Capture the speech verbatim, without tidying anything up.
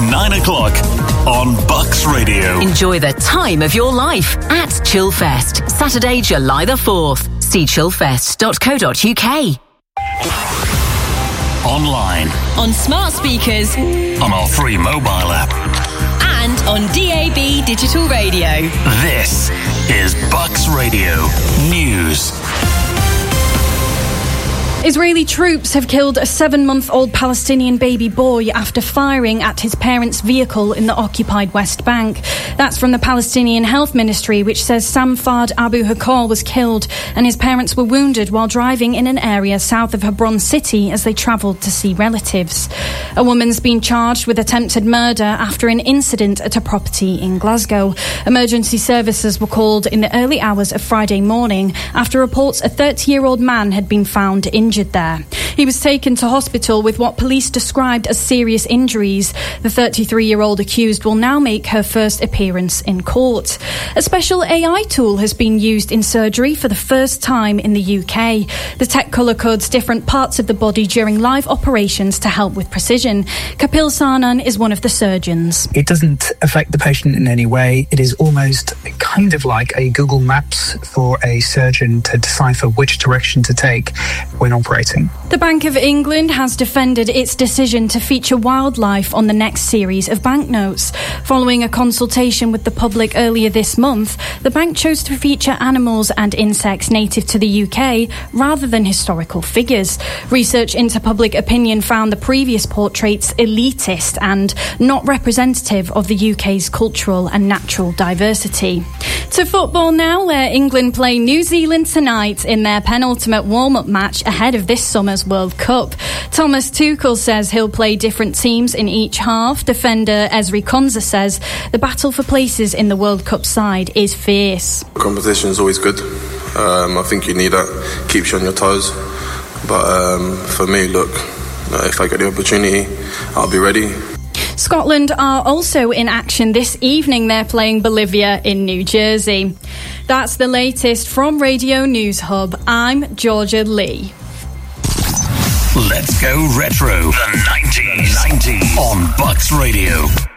nine o'clock on Bucks Radio. Enjoy the time of your life at Chillfest, Saturday, July the fourth. See chillfest dot co dot uk. Online. On smart speakers. On our free mobile app. And on D A B digital radio. This is Bucks Radio News. Israeli troops have killed a seven-month-old Palestinian baby boy after firing at his parents' vehicle in the occupied West Bank. That's from the Palestinian Health Ministry, which says Sam Fard Abu Hakol was killed and his parents were wounded while driving in an area south of Hebron city as they travelled to see relatives. A woman's been charged with attempted murder after an incident at a property in Glasgow. Emergency services were called in the early hours of Friday morning after reports a thirty-year-old man had been found injured there. He was taken to hospital with what police described as serious injuries. The thirty-three-year-old accused will now make her first appearance in court. A special A I tool has been used in surgery for the first time in the U K. The tech colour codes different parts of the body during live operations to help with precision. Kapil Sanan is one of the surgeons. It doesn't affect the patient in any way. It is almost kind of like a Google Maps for a surgeon to decipher which direction to take when operating. The Bank of England has defended its decision to feature wildlife on the next series of banknotes. Following a consultation with the public earlier this month, the bank chose to feature animals and insects native to the U K rather than historical figures. Research into public opinion found the previous portraits elitist and not representative of the U K's cultural and natural diversity. To football now, where England play New Zealand tonight in their penultimate warm-up match ahead of this summer's World Cup. Thomas Tuchel says he'll play different teams in each half. Defender Ezri Konsa says the battle for places in the World Cup side is fierce. Competition is always good. Um, I think you need that, keeps you on your toes. But um, for me, look, if I get the opportunity, I'll be ready. Scotland are also in action this evening. They're playing Bolivia in New Jersey. That's the latest from Radio News Hub. I'm Georgia Lee. Let's go retro. The nineties on Bucks Radio.